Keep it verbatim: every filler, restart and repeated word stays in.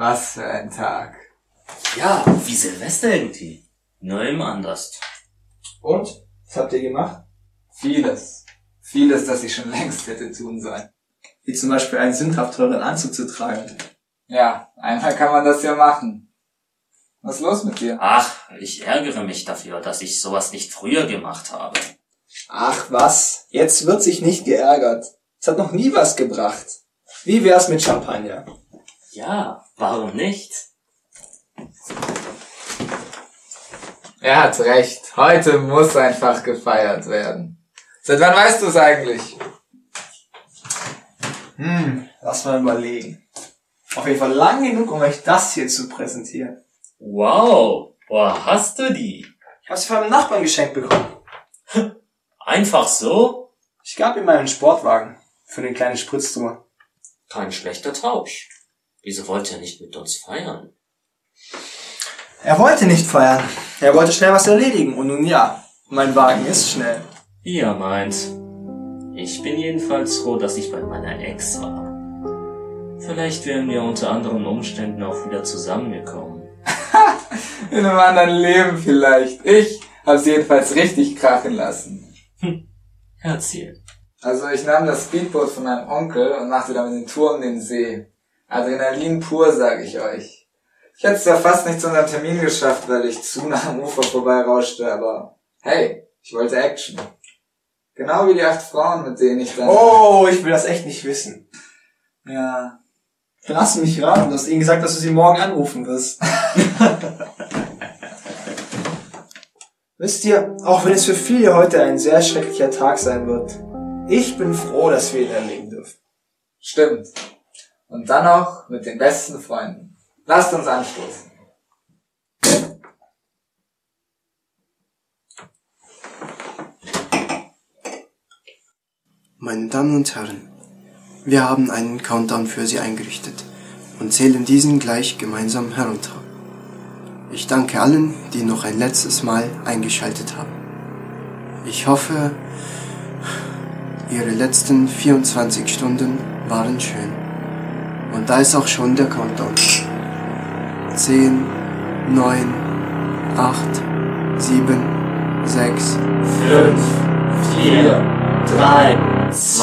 Was für ein Tag. Ja, wie Silvester irgendwie. Nur immer anders. Und? Was habt ihr gemacht? Vieles. Vieles, das ich schon längst hätte tun sollen. Wie zum Beispiel einen sündhaft teuren Anzug zu tragen. Ja, einmal kann man das ja machen. Was ist los mit dir? Ach, ich ärgere mich dafür, dass ich sowas nicht früher gemacht habe. Ach was, jetzt wird sich nicht geärgert. Es hat noch nie was gebracht. Wie wär's mit Champagner? Ja, warum nicht? Er hat recht. Heute muss einfach gefeiert werden. Seit wann weißt du es eigentlich? Hm, lass mal überlegen. Auf jeden Fall lang genug, um euch das hier zu präsentieren. Wow, woher hast du die? Ich habe sie von einem Nachbarn geschenkt bekommen. Einfach so? Ich gab ihm meinen Sportwagen für eine kleine Spritztour. Kein schlechter Tausch. Wieso wollte er nicht mit uns feiern? Er wollte nicht feiern. Er wollte schnell was erledigen. Und nun ja, mein Wagen ist schnell. Wie er meint. Ich bin jedenfalls froh, dass ich bei meiner Ex war. Vielleicht wären wir unter anderen Umständen auch wieder zusammengekommen. In einem anderen Leben vielleicht. Ich hab's jedenfalls richtig krachen lassen. Hm, erzähl. Also ich nahm das Speedboot von meinem Onkel und machte damit den Tour um den See. Adrenalin pur, sag ich euch. Ich hätte es zwar fast nicht zu unserem Termin geschafft, weil ich zu nah am Ufer vorbeirauschte, aber hey, ich wollte Action. Genau wie die acht Frauen, mit denen ich dann... Oh, ich will das echt nicht wissen. Ja. Dann hast du mich raten. Du hast ihnen gesagt, dass du sie morgen anrufen wirst. Wisst ihr, auch wenn es für viele heute ein sehr schrecklicher Tag sein wird, ich bin froh, dass wir ihn erleben dürfen. Stimmt. Und dann noch mit den besten Freunden. Lasst uns anstoßen. Meine Damen und Herren, wir haben einen Countdown für Sie eingerichtet und zählen diesen gleich gemeinsam herunter. Ich danke allen, die noch ein letztes Mal eingeschaltet haben. Ich hoffe, Ihre letzten vierundzwanzig Stunden waren schön. Und da ist auch schon der Countdown. zehn, neun, acht, sieben, sechs, Fünf, vier, drei, zwei,